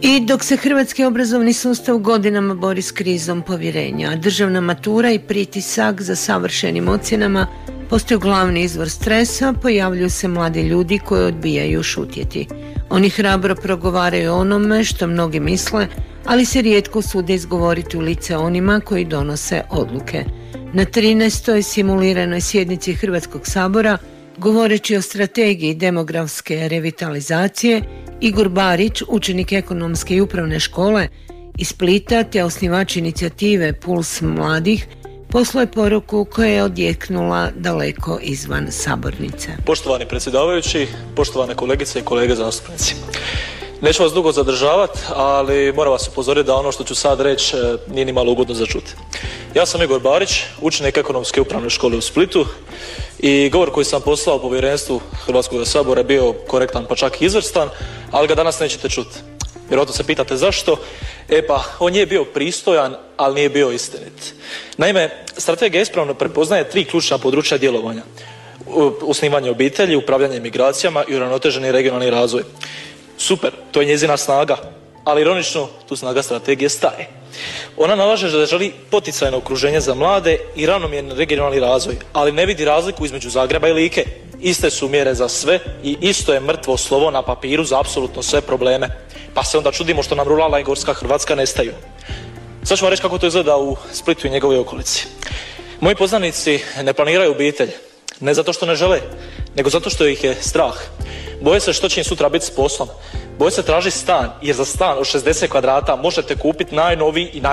I dok se hrvatski obrazovni sustav godinama bori s krizom povjerenja, a državna matura i pritisak za savršenim ocjenama postaju glavni izvor stresa, pojavljuju se mladi ljudi koji odbijaju šutjeti. Oni hrabro progovaraju o onome što mnogi misle, ali se rijetko sude izgovoriti u lice onima koji donose odluke. Na 13. simuliranoj sjednici Hrvatskog sabora, govoreći o strategiji demografske revitalizacije, Igor Barić, učenik ekonomske i upravne škole iz Splita te osnivač inicijative Puls mladih, poslao je poruku koja je odjeknula daleko izvan sabornice. Poštovani predsjedavajući, poštovane kolegice i kolege zastupnici. Neću vas dugo zadržavati, ali moram vas upozoriti da ono što ću sad reći nije ni malo ugodno za čuti. Ja sam Igor Barić, učenik ekonomske upravne škole u Splitu i govor koji sam poslao povjerenstvu Hrvatskog sabora je bio korektan pa čak i izvrstan, ali ga danas nećete čuti. Vjerojatno se pitate zašto? On je bio pristojan, ali nije bio istinit. Naime, strategija ispravno prepoznaje 3 ključna područja djelovanja. Osnivanje obitelji, upravljanje migracijama i uravnoteženi regionalni razvoj. Super, to je njezina snaga, ali ironično tu snaga strategije staje. Ona nalaže da želi poticajno okruženje za mlade i ravnomjerni regionalni razvoj, ali ne vidi razliku između Zagreba i Like. Iste su mjere za sve i isto je mrtvo slovo na papiru za apsolutno sve probleme. Pa se onda čudimo što nam ruralna i gorska Hrvatska nestaju. Sad ću vam reći kako to izgleda u Splitu i njegovoj okolici. Moji poznanici ne planiraju obitelj, ne zato što ne žele, nego zato što ih je strah. Boje se što će im sutra biti s poslom. Boje se traži stan, jer za stan od 60 kvadrata možete kupiti najnoviji i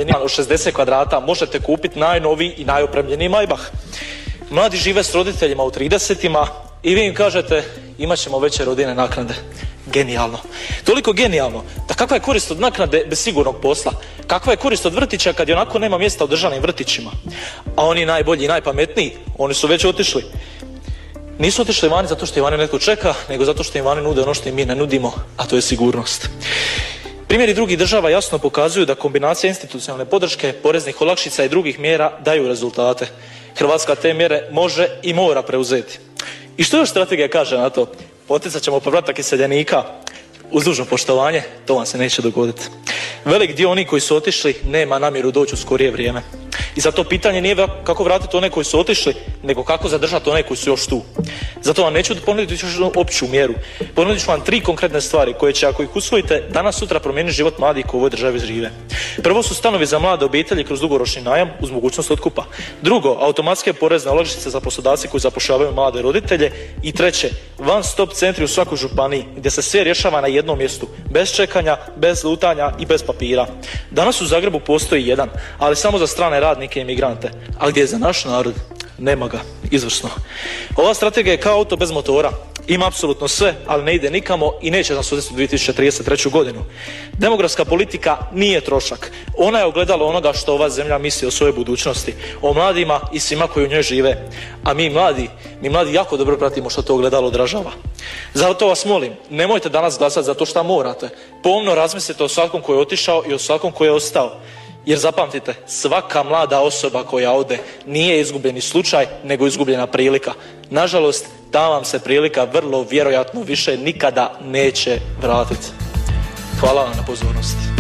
najopremljeniji Maybach. Mladi žive s roditeljima u 30-ima i vi im kažete imat ćemo veće rodiljne naknade. Genijalno. Toliko genijalno da kakva je korist od naknade bez sigurnog posla? Kakva je korist od vrtića kad je onako nema mjesta u državnim vrtićima? A oni najbolji i najpametniji, oni su već otišli. Nisu otišli vani zato što im vani netko čeka, nego zato što im vani nude ono što im mi ne nudimo, a to je sigurnost. Primjeri drugih država jasno pokazuju da kombinacija institucionalne podrške, poreznih olakšica i drugih mjera daju rezultate. Hrvatska te mjere može i mora preuzeti. I što još strategija kaže na to? Poticat ćemo povratak iseljenika. Uz dužno poštovanje, to vam se neće dogoditi. Velik dio onih koji su otišli nema namjeru doći u skorije vrijeme. I zato pitanje nije kako vratiti one koji su otišli, nego kako zadržati one koji su još tu. Zato vam neću ponuditi još jednu opću mjeru. Ponudit ću vam 3 konkretne stvari koje će, ako ih usvojite, danas sutra promijeniti život mladih koji u ovoj državi žive. Prvo su stanovi za mlade obitelji kroz dugoročni najam uz mogućnost otkupa. Drugo, automatske porezne olakšice za poslodavce koji zapošljavaju mlade roditelje. I treće, one stop centri u svakoj županiji gdje se sve rješava na jednom mjestu, bez čekanja, bez lutanja i bez papira. Danas u Zagrebu postoji jedan, ali samo za strane radnike i imigrante. A gdje je za naš narod? Nema ga. Izvrsno. Ova strategija je kao auto bez motora. Ima apsolutno sve, ali ne ide nikamo i neće nas odvesti u 2033. godinu. Demografska politika nije trošak. Ona je ogledalo onoga što ova zemlja misli o svojoj budućnosti, o mladima i svima koji u njoj žive. A mi mladi jako dobro pratimo što to ogledalo odražava. Zato vas molim, nemojte danas glasati za to što morate. Pomno razmislite o svakom koji je otišao i o svakom koji je ostao. Jer zapamtite, svaka mlada osoba koja ode nije izgubljeni slučaj, nego izgubljena prilika. Nažalost, ta vam se prilika vrlo vjerojatno više nikada neće vratiti. Hvala vam na pozornosti.